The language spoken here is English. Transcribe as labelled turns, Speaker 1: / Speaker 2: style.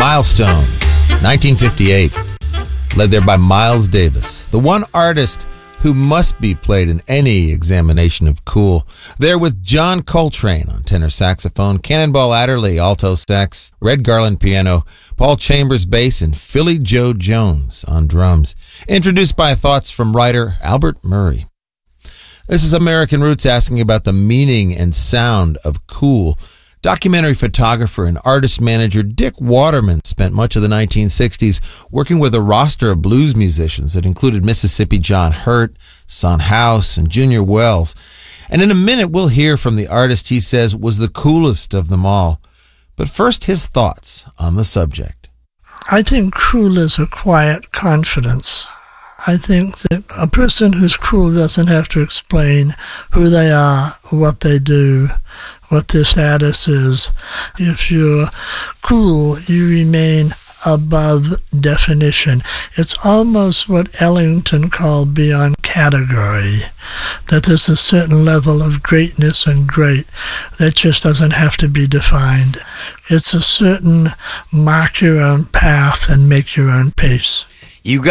Speaker 1: Milestones, 1958. Led there by Miles Davis, the one artist who must be played in any examination of cool. There with John Coltrane on tenor saxophone, Cannonball Adderley alto sax, Red Garland piano, Paul Chambers bass, and Philly Joe Jones on drums. Introduced by thoughts from writer Albert Murray. This is American Roots asking about the meaning and sound of cool. Documentary photographer and artist manager Dick Waterman spent much of the 1960s working with a roster of blues musicians that included Mississippi John Hurt, Son House, and Junior Wells. And in a minute, we'll hear from the artist he says was the coolest of them all. But first, his thoughts on the subject.
Speaker 2: I think cool is a quiet confidence. I think that a person who's cool doesn't have to explain who they are, what they do, what their status is. If you're cool, you remain above definition. It's almost what Ellington called beyond category, that there's a certain level of greatness and great that just doesn't have to be defined. It's a certain mark your own path and make your own pace.
Speaker 3: You got